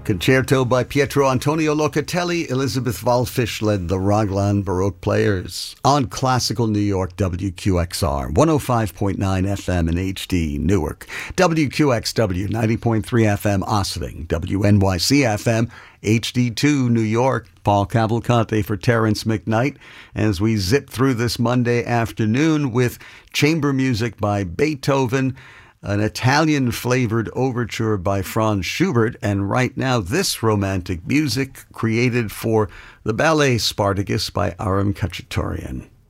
Concerto by Pietro Antonio Locatelli. Elizabeth Wallfisch led the Raglan Baroque Players on Classical New York WQXR 105.9 FM in HD Newark, WQXW 90.3 FM Ossining, WNYC FM HD2 New York. Paul Cavalcante for Terrence McKnight as we zip through this Monday afternoon with chamber music by Beethoven, an Italian-flavored overture by Franz Schubert, and right now this romantic music created for the ballet Spartacus by Aram Khachaturian.